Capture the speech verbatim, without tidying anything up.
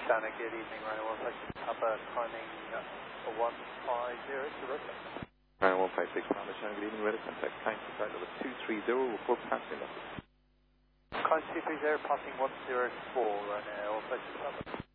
Dana, good evening, Rhino one five six Papa, climbing one five zero to Rosa. Rhino one five six Papa, Channel, good evening, weather contact, climb to flight level two three zero, report passing level. Climb two three zero, passing one zero four, Rhino one five six Papa.